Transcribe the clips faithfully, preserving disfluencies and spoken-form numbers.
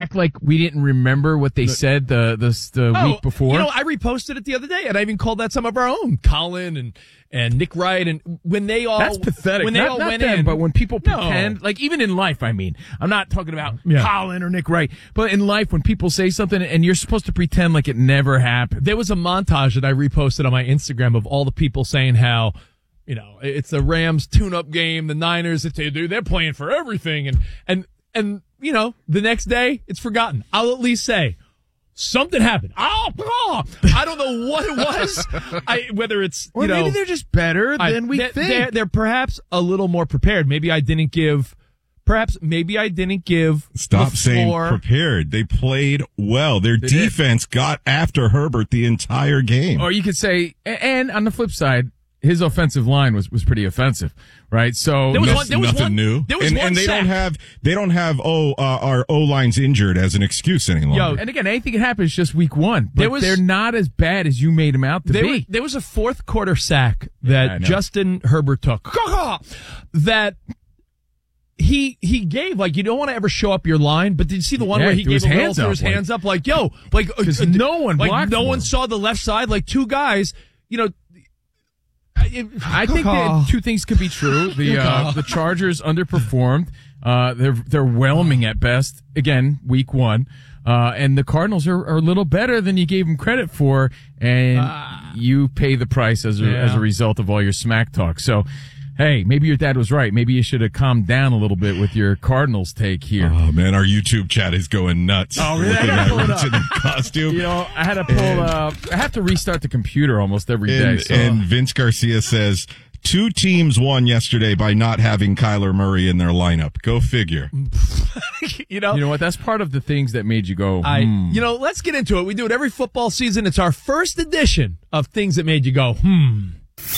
act like we didn't remember what they said the the, the oh, week before? You know, I reposted it the other day, and I even called that some of our own, Colin and and Nick Wright, and when they all That's pathetic. When they not, all not went them, in, but when people No. pretend, like even in life, I mean, I'm not talking about Yeah. Colin or Nick Wright, but in life, when people say something and you're supposed to pretend like it never happened. There was a montage that I reposted on my Instagram of all the people saying how, you know, it's the Rams tune-up game, the Niners, it's, dude, they're playing for everything, and and and you know, the next day it's forgotten. I'll at least say something happened. Oh, oh, I don't know what it was. I, whether it's you Or know, maybe they're just better I- than we they're, think. They're, they're perhaps a little more prepared. Maybe I didn't give. Perhaps maybe I didn't give. Stop the saying floor. prepared. They played well. Their did. defense got after Herbert the entire game. Or you could say, a- and on the flip side, his offensive line was, was pretty offensive, right? So There was That's one- there was nothing one- new. there was and one and they sack. don't have they don't have oh uh, our O line's injured as an excuse any longer. Yo, and again, anything can happen. It's just week one. But There was- they're not as bad as you made them out to There, be. was, there was a fourth quarter sack Yeah, I that know. Justin Herbert took. That he he gave, like, you don't want to ever show up your line, but did you see the one Yeah, where he threw gave his a little, hands threw up, his like- hands up like, yo, like, uh, 'Cause uh, no one like blocked no for one him. saw the left side, like two guys, you know. It, I think that two things could be true. The uh, the Chargers underperformed. Uh, they're they're whelming at best. Again, week one. Uh, and the Cardinals are, are a little better than you gave them credit for, and you pay the price as a, Yeah. as a result of all your smack talk. So, hey, maybe your dad was right. Maybe you should have calmed down a little bit with your Cardinals take here. Oh man, our YouTube chat is going nuts. Oh, really? Looking I gotta at pull it Rich in up. the costume. You know, I had to pull. Uh, I have to restart the computer almost every day. And, So. and Vince Garcia says two teams won yesterday by not having Kyler Murray in their lineup. Go figure. you know, you know what? That's part of the things that made you go. I, hmm. you know, let's get into it. We do it every football season. It's our first edition of Things That Made You Go, hmm.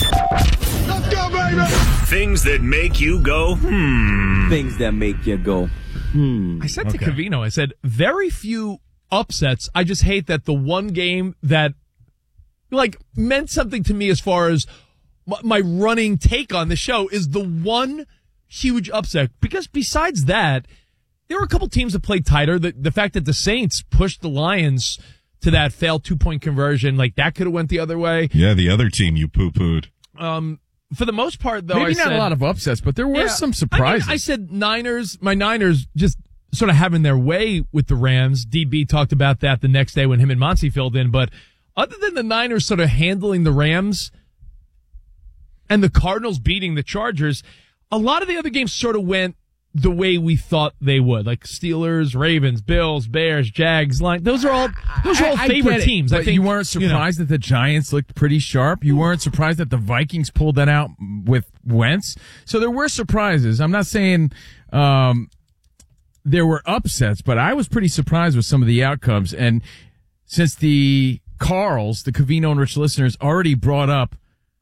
Things that make you go, hmm. Things that make you go, hmm. I said to Covino, I said, very few upsets. I just hate that the one game that, like, meant something to me as far as my, my running take on the show is the one huge upset. Because besides that, there were a couple teams that played tighter. The, the fact that the Saints pushed the Lions to that failed two-point conversion, like, that could have went the other way. Yeah, the other team you poo-pooed. Um, for the most part, though, Maybe I not said, a lot of upsets, but there were Yeah. some I, surprises. mean, I said Niners, my Niners just sort of having their way with the Rams. D B talked about that the next day when him and Monty filled in. But other than the Niners sort of handling the Rams and the Cardinals beating the Chargers, a lot of the other games sort of went the way we thought they would. Like Steelers, Ravens, Bills, Bears, Jags, Lions. Those are all those are all I- I favorite get it, teams. I but think you weren't you know. surprised that the Giants looked pretty sharp. You weren't surprised that the Vikings pulled that out with Wentz. So there were surprises. I'm not saying um, there were upsets, but I was pretty surprised with some of the outcomes. And since the Carls, the Covino and Rich listeners, already brought up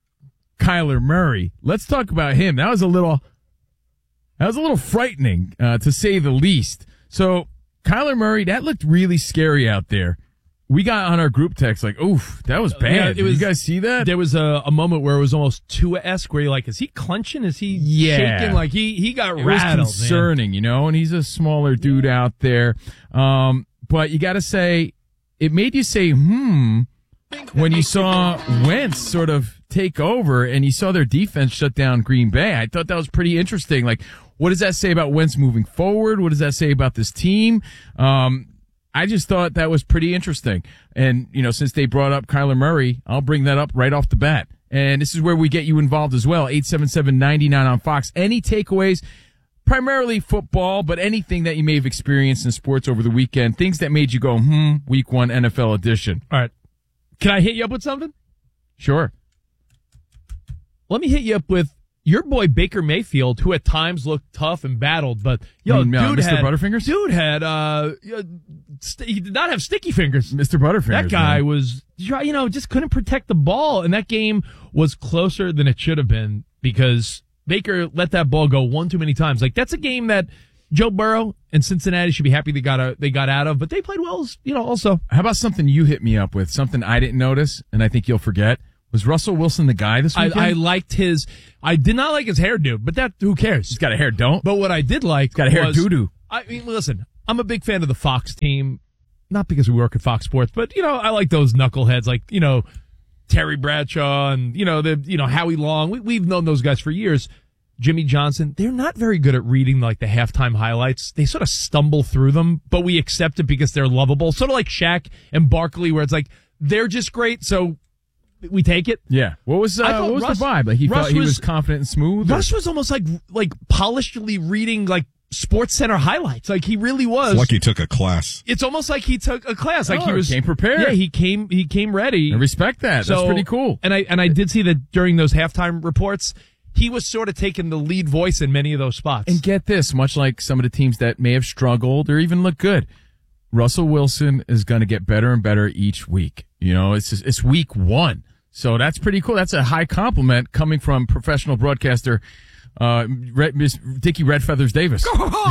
Kyler Murray, let's talk about him. That was a little, that was a little frightening, uh, to say the least. So Kyler Murray, that looked really scary out there. We got on our group text like, oof, that was bad. Yeah, it Did was- you guys see that? There was a, a moment where it was almost Tua-esque, where you're like, is he clenching? Is he Yeah. shaking? Like he he got It was rattled. man. concerning, you know, and he's a smaller dude out there. Um, but you got to say, it made you say, hmm, when you saw Wentz sort of take over and you saw their defense shut down Green Bay. I thought that was pretty interesting. Like, what does that say about Wentz moving forward? What does that say about this team? Um, I just thought that was pretty interesting. And, you know, since they brought up Kyler Murray, I'll bring that up right off the bat. And this is where we get you involved as well. eight seven seven, nine nine on Fox. Any takeaways? Primarily football, but anything that you may have experienced in sports over the weekend. Things that made you go, hmm, week one N F L edition. All right. Can I hit you up with something? Sure. Let me hit you up with your boy Baker Mayfield, who at times looked tough and battled, but yo, You mean, uh, dude Mister had Butterfingers? Dude had uh, uh, st- he did not have sticky fingers. Mister Butterfingers. That guy man. was, you know, just couldn't protect the ball, and that game was closer than it should have been because Baker let that ball go one too many times. Like that's a game that Joe Burrow and Cincinnati should be happy they got a, they got out of, but they played well, you know. Also, How about something you hit me up with? Something I didn't notice, and I think you'll forget. Was Russell Wilson the guy this I, weekend? I liked his. I did not like his hairdo, but that who cares? He's got a hair don't. But what I did like He's got a hair was, doo-doo. I mean, listen, I'm a big fan of the Fox team, not because we work at Fox Sports, but, you know, I like those knuckleheads like, you know, Terry Bradshaw and, you know, the, you know, Howie Long. We, we've known those guys for years. Jimmy Johnson. They're not very good at reading like the halftime highlights. They sort of stumble through them, but we accept it because they're lovable. Sort of like Shaq and Barkley, where it's like, they're just great, so we take it. Yeah. What was, uh, what was Russ, the vibe? Like he Russ felt he was, was confident and smooth? Russ or? was almost like, like polishedly reading like Sports Center highlights. Like he really was. It's like he took a class. It's almost like he took a class. Like Oh, he was came prepared. Yeah, he came, he came ready. I respect that. So, That's pretty cool. And I and I did see that during those halftime reports, he was sort of taking the lead voice in many of those spots. And get this, much like some of the teams that may have struggled or even look good, Russell Wilson is going to get better and better each week. You know, it's just, it's week one. So that's pretty cool. That's a high compliment coming from professional broadcaster uh Red, Miss Dickie Red Feathers Davis.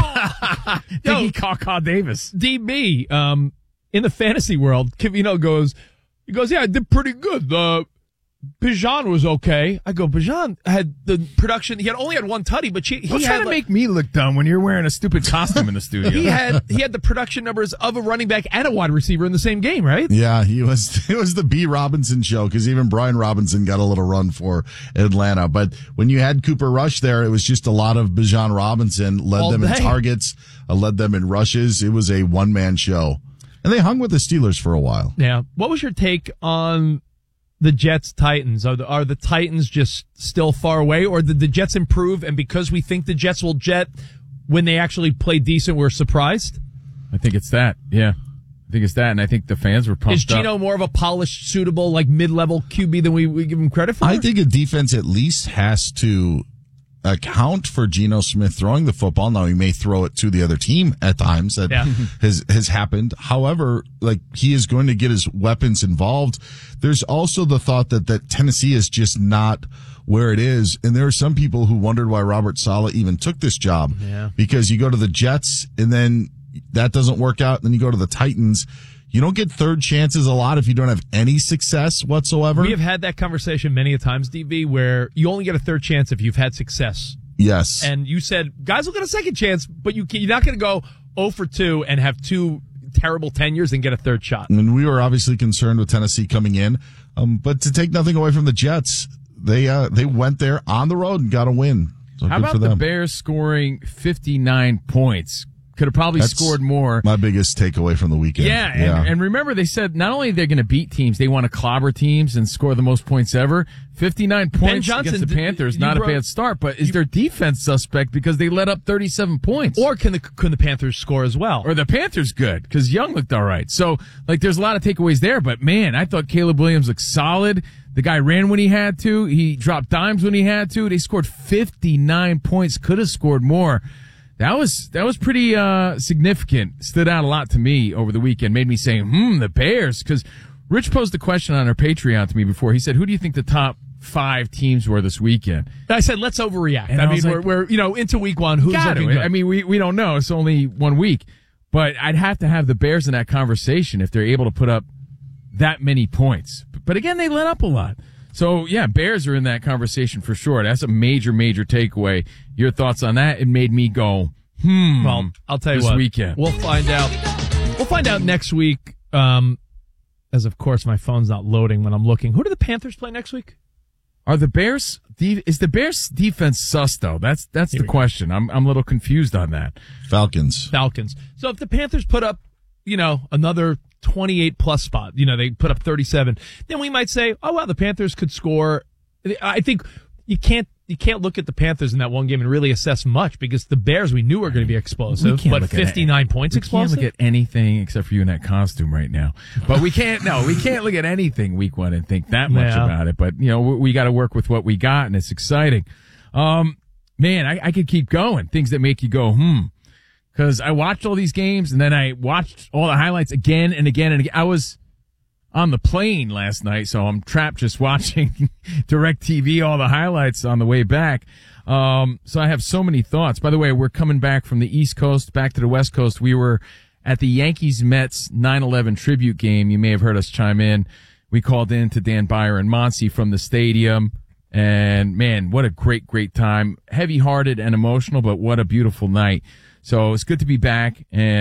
Dickie Caw-Caw Davis. D B, um, in the fantasy world, Cavino goes, he goes, yeah, I did pretty good. Uh, Bijan was okay. I go, Bijan had the production. He had only had one tutty, but she, he Don't had try to like, make me look dumb when you're wearing a stupid costume in the studio. he had he had the production numbers of a running back and a wide receiver in the same game, right? Yeah, he was. It was the B. Robinson show because even Brian Robinson got a little run for Atlanta. But when you had Cooper Rush there, it was just a lot of Bijan Robinson led All them in day. targets, uh, led them in rushes. It was a one man show, and they hung with the Steelers for a while. Yeah. What was your take on the Jets Titans? Are the, are the Titans just still far away, or did the Jets improve? And because we think the Jets will jet, when they actually play decent, we're surprised? I think it's that. Yeah. I think it's that. And I think the fans were pumped Is Geno up. more of a polished, suitable, like mid-level Q B than we, we give him credit for? I think a defense at least has to account for Geno Smith throwing the football. Now he may throw it to the other team at times. That Yeah. has has happened. However, like he is going to get his weapons involved. There's also the thought that that Tennessee is just not where it is, and there are some people who wondered why Robert Saleh even took this job. Yeah. Because you go to the Jets and then that doesn't work out, and then you go to the Titans. You don't get third chances a lot if you don't have any success whatsoever. We have had that conversation many a times, D B, where you only get a third chance if you've had success. Yes. And you said, guys will get a second chance, but you can, you're not going to go oh for two and have two terrible tenures and get a third shot. And we were obviously concerned with Tennessee coming in. Um, but to take nothing away from the Jets, they, uh, they went there on the road and got a win. So How good about for the them. Bears scoring fifty-nine points? Could have probably That's scored more. My biggest takeaway from the weekend. Yeah, and, and remember they said not only they're going to beat teams, they want to clobber teams and score the most points ever. fifty-nine points Johnson, against the Panthers, you not brought- a bad start, but is their defense suspect because they let up thirty-seven points? Or can the, can the Panthers score as well? Or the Panthers good because Young looked all right. So, like, there's a lot of takeaways there, but man, I thought Caleb Williams looked solid. The guy ran when he had to. He dropped dimes when he had to. They scored fifty-nine points. Could have scored more. That was, that was pretty, uh, significant. Stood out a lot to me over the weekend. Made me say, hmm, the Bears. Cause Rich posed a question on our Patreon to me before. He said, who do you think the top five teams were this weekend? I said, let's overreact. And I, I mean, was we're, like, we're, you know, into week one. Who's Got looking it. good? I mean, we, we don't know. It's only one week, but I'd have to have the Bears in that conversation if they're able to put up that many points. But again, they let up a lot. So yeah, Bears are in that conversation for sure. That's a major, major takeaway. Your thoughts on that? It made me go, hmm. Well, I'll tell you this what. weekend. We'll find out. We'll find out next week. Um, as of course my phone's not loading when I'm looking. Who do the Panthers play next week? Are the Bears, de- is the Bears defense sus though? That's, that's Here the we go. question. I'm, I'm a little confused on that. Falcons. Falcons. So if the Panthers put up, you know, another twenty-eight plus spot, you know, they put up thirty-seven, then we might say, oh wow, the Panthers could score. I think you can't, you can't look at the Panthers in that one game and really assess much because the Bears we knew were going to be explosive, We can't but look at it. fifty-nine points We explosive. can't look at anything except for you in that costume right now. But we can't, no, we can't look at anything week one and think that much Yeah. about it. But, you know, we, we got to work with what we got, and it's exciting. Um, man, I, I could keep going. Things that make you go, hmm. Because I watched all these games, and then I watched all the highlights again and again and again. I was on the plane last night, so I'm trapped just watching DirecTV, all the highlights on the way back. Um, so I have so many thoughts. By the way, we're coming back from the East Coast back to the West Coast. We were at the Yankees-Mets nine eleven tribute game. You may have heard us chime in. We called in to Dan Beyer and Monty from the stadium. And man, what a great, great time. Heavy-hearted and emotional, but what a beautiful night. So it's good to be back. And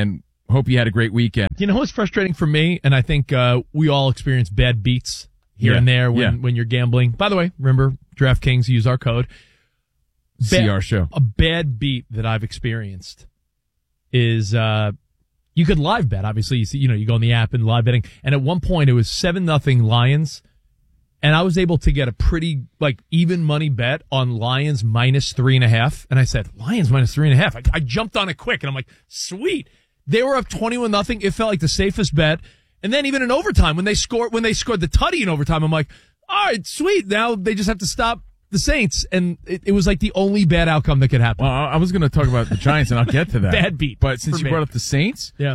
hope you had a great weekend. You know what's frustrating for me? And I think uh, we all experience bad beats here Yeah, and there when, yeah. when you're gambling. By the way, remember, DraftKings, use our code. See Ba- our show. A bad beat that I've experienced is uh, you could live bet. Obviously, you see, you know, you go on the app and live betting. And at one point, it was seven nothing Lions. And I was able to get a pretty, like, even money bet on Lions minus three and a half. And I said, Lions minus three and a half. I, I jumped on it quick, and I'm like, sweet. They were up twenty-one nothing. It felt like the safest bet. And then even in overtime, when they scored, when they scored the tutty in overtime, I'm like, all right, sweet. Now they just have to stop the Saints. And it, it was like the only bad outcome that could happen. Well, I was going to talk about the Giants, and I'll get to that. Bad beat But since for you me. brought up the Saints, Yeah.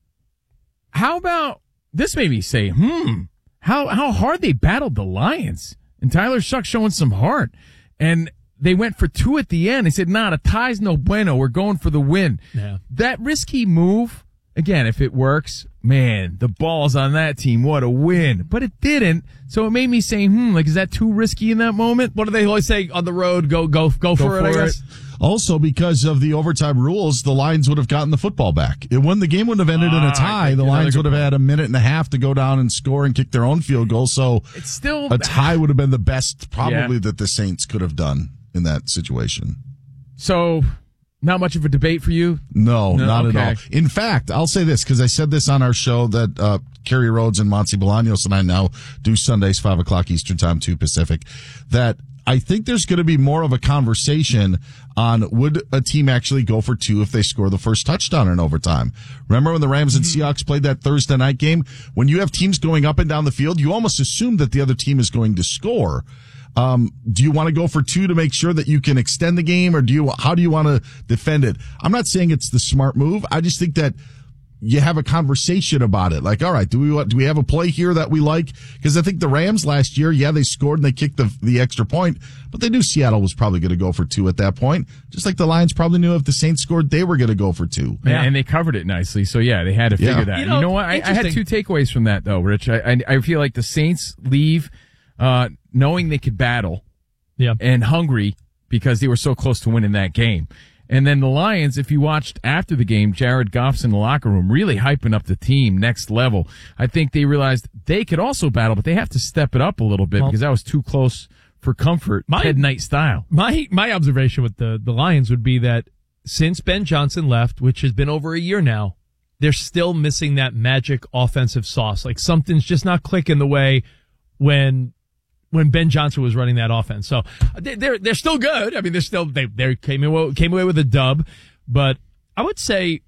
how about this? Made me say, hmm, how how hard they battled the Lions, and Tyler Shuck showing some heart, and they went for two at the end. They said, "Nah, the tie's no bueno. We're going for the win." Yeah. That risky move, again, if it works, man, the balls on that team. What a win! But it didn't, so it made me say, hmm, like, is that too risky in that moment? What do they always say on the road? Go, go, go, for for it, I it. guess. Also, because of the overtime rules, the Lions would have gotten the football back. It, when the game would have ended in a Ah, tie, okay, the another Lions good would have point. had a minute and a half to go down and score and kick their own field goal. So It's still a tie would have been the best, probably, Yeah. that the Saints could have done in that situation. So, not much of a debate for you. No, No, not okay. at all. In fact, I'll say this, because I said this on our show that uh, Kerry Rhodes and Monty Bolaños and I now do Sundays, five o'clock Eastern Time, two Pacific, that I think there's going to be more of a conversation on would a team actually go for two if they score the first touchdown in overtime. Remember when the Rams and Seahawks played that Thursday night game? When you have teams going up and down the field, you almost assume that the other team is going to score. Um, do you want to go for two to make sure that you can extend the game, or do you, how do you want to defend it? I'm not saying it's the smart move. I just think that you have a conversation about it. Like, all right, do we want, do we have a play here that we like? Because I think the Rams last year, yeah, they scored and they kicked the the extra point, but they knew Seattle was probably going to go for two at that point. Just like the Lions probably knew if the Saints scored, they were going to go for two. Yeah. And they covered it nicely. So, yeah, they had to figure Yeah. that. You You know, know, what? I, I had two interesting. takeaways from that, though, Rich. I, I, I feel like the Saints leave uh, knowing they could battle Yeah. and hungry because they were so close to winning that game. And then the Lions, if you watched after the game, Jared Goff's in the locker room really hyping up the team next level. I think they realized they could also battle, but they have to step it up a little bit Well- because that was too close for comfort, My- Ted Knight style. My my observation with the, the Lions would be that since Ben Johnson left, which has been over a year now, they're still missing that magic offensive sauce. Like something's just not clicking the way when when Ben Johnson was running that offense. So they- they're they're still good. I mean, they're still they they came away, came away with a dub, but I would say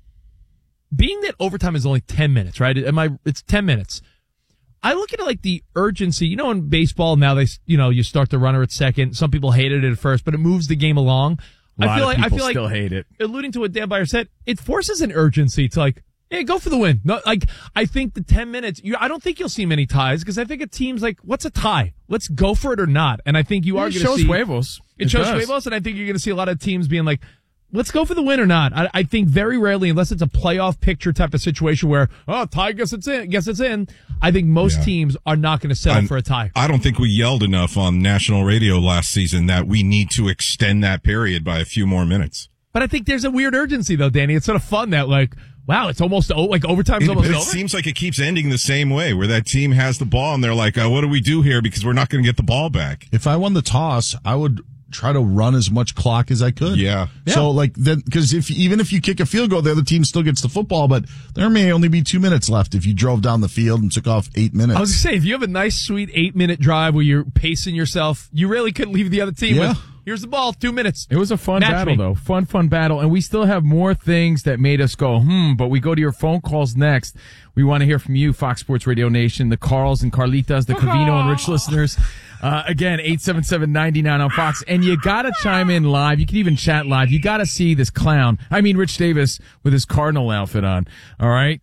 being that overtime is only ten minutes, right? Am I? It's ten minutes. I look at it like the urgency. You know, in baseball now they, you know, you start the runner at second. Some people hated it at first, but it moves the game along. A lot I feel of like I people feel still like hate it. alluding to what Dan Byer said, it forces an urgency to like, hey, go for the win. No, like I think the ten minutes. You, I don't think you'll see many ties because I think a team's like, what's a tie? Let's go for it or not. And I think you are It going to shows see huevos. It, shows does. huevos, and I think you're going to see a lot of teams being like, let's go for the win or not. I, I think very rarely, unless it's a playoff picture type of situation where, oh, tie, guess it's in, guess it's in. I think most Yeah. teams are not going to settle I'm- for a tie. I don't think we yelled enough on national radio last season that we need to extend that period by a few more minutes. But I think there's a weird urgency though, Danny. It's sort of fun that like, wow, it's almost o- like overtime's It, almost it over. seems like it keeps ending the same way, where that team has the ball and they're like, uh, what do we do here? Because we're not going to get the ball back. If I won the toss, I would try to run as much clock as I could. Yeah. So like then, because if even if you kick a field goal, the other team still gets the football, but there may only be two minutes left if you drove down the field and took off eight minutes. I was gonna say, if you have a nice, sweet eight-minute drive where you're pacing yourself, you really couldn't leave the other team Yeah. with, here's the ball, two minutes. It was a fun Match battle, me. though. Fun, fun battle. And we still have more things that made us go, hmm, but we go to your phone calls next. We want to hear from you, Fox Sports Radio Nation, the Carls and Carlitas, the Covino and Rich listeners. Uh, again, eight seven seven, nine nine on Fox. And you got to chime in live. You can even chat live. You got to see this clown. I mean, Rich Davis with his Cardinal outfit on. All right?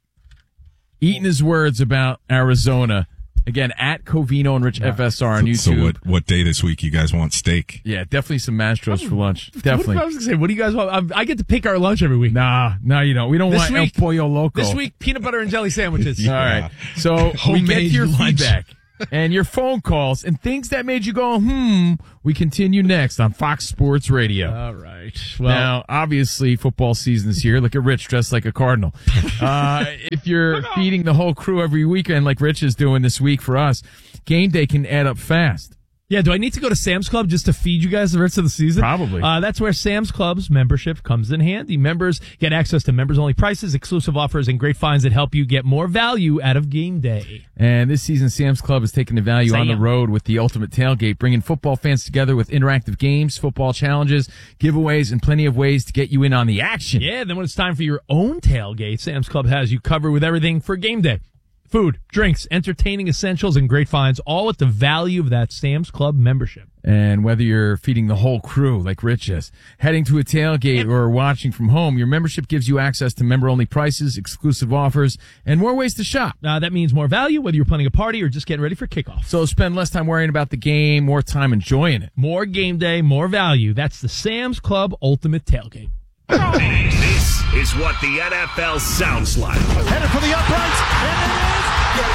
Eating his words about Arizona. Again, at Covino and Rich F S R on YouTube. So what, what day this week you guys want steak? Yeah, definitely some Mastros for lunch. What, Definitely. I was gonna say, what do you guys want? I'm- I get to pick our lunch every week. Nah, no, you don't. We don't This want week- El Pollo Loco. This week, peanut butter and jelly sandwiches. All right. So we get Homemade to your lunch. feedback. and your phone calls and things that made you go, hmm, we continue next on Fox Sports Radio. All right. Well, Now, obviously, football season is here. Look at Rich dressed like a Cardinal. Uh, if you're feeding the whole crew every weekend like Rich is doing this week for us, game day can add up fast. yeah, do I need to go to Sam's Club just to feed you guys the rest of the season? Probably. Uh, that's where Sam's Club's membership comes in handy. Members get access to members-only prices, exclusive offers, and great finds that help you get more value out of game day. And this season, Sam's Club is taking the value on the Sam. road with the ultimate tailgate, bringing football fans together with interactive games, football challenges, giveaways, and plenty of ways to get you in on the action. Yeah, then when it's time for your own tailgate, Sam's Club has you covered with everything for game day. Food, drinks, entertaining essentials, and great finds, all at the value of that Sam's Club membership. And whether you're feeding the whole crew like Rich is, heading to a tailgate or watching from home, your membership gives you access to member-only prices, exclusive offers, and more ways to shop. Uh, that means more value, whether you're planning a party or just getting ready for kickoff. So spend less time worrying about the game, more time enjoying it. More game day, more value. That's the Sam's Club Ultimate Tailgate. This is what the N F L sounds like. Headed for the uprights, and it is.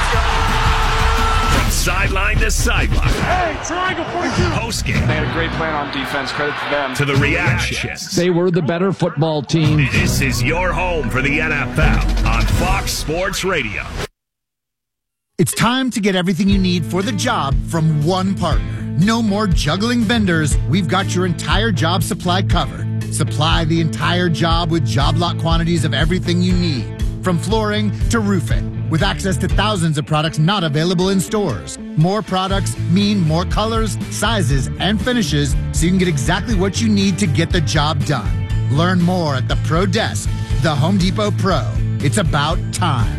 From sideline to sideline. Hey, triangle forty-two. Post game. They had a great plan on defense. Credit to them. To the reactions. They were the better football team. This is your home for the N F L on Fox Sports Radio. It's time to get everything you need for the job from one partner. No more juggling vendors. We've got your entire job supply covered. Supply the entire job with job lot quantities of everything you need, from flooring to roofing, with access to thousands of products not available in stores. More products mean more colors, sizes, and finishes, so you can get exactly what you need to get the job done. Learn more at the Pro Desk, the Home Depot Pro. It's about time.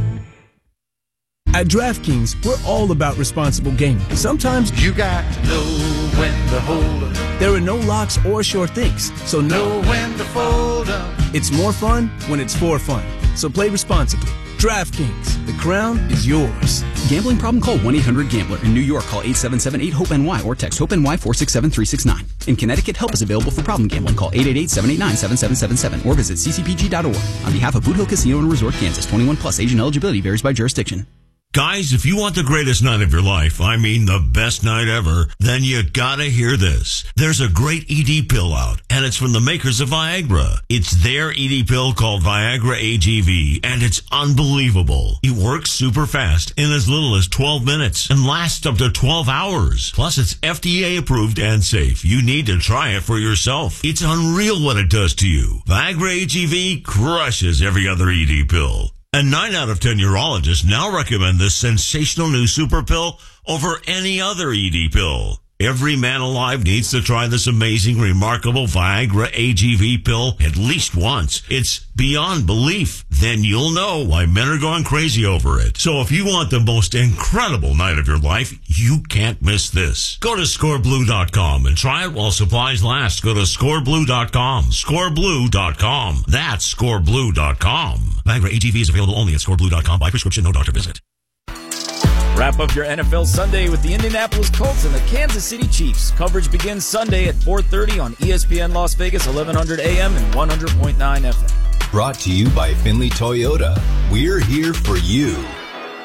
At DraftKings, we're all about responsible gaming. Sometimes You got to know when to hold up. there are no locks or sure things, so Know no, when to fold up. it's more fun when it's for fun. So play responsibly. DraftKings, the crown is yours. Gambling problem? Call one eight hundred gambler. In New York, call eight seven seven eight hope N Y or text HOPE-NY four six seven three six nine. In Connecticut, help is available for problem gambling. Call eight eight eight seven eight nine seven seven seven seven or visit c c p g dot org. On behalf of Boot Hill Casino and Resort, Kansas, twenty-one plus, age and eligibility varies by jurisdiction. Guys, if you want the greatest night of your life, I mean the best night ever, then you gotta hear this. There's a great E D pill out, and it's from the makers of Viagra. It's their E D pill called Viagra A G V, and it's unbelievable. It works super fast in as little as twelve minutes and lasts up to twelve hours. Plus, it's F D A approved and safe. You need to try it for yourself. It's unreal what it does to you. Viagra A G V crushes every other E D pill. And nine out of ten urologists now recommend this sensational new super pill over any other E D pill. Every man alive needs to try this amazing, remarkable Viagra A G V pill at least once. It's beyond belief. Then you'll know why men are going crazy over it. So if you want the most incredible night of your life, you can't miss this. Go to score blue dot com and try it while supplies last. Go to score blue dot com. score blue dot com. That's score blue dot com. Viagra A G V is available only at score blue dot com by prescription, no doctor visit. Wrap up your N F L Sunday with the Indianapolis Colts and the Kansas City Chiefs. Coverage begins Sunday at four thirty on E S P N Las Vegas, eleven hundred A M and one hundred point nine F M. Brought to you by Finley Toyota. We're here for you.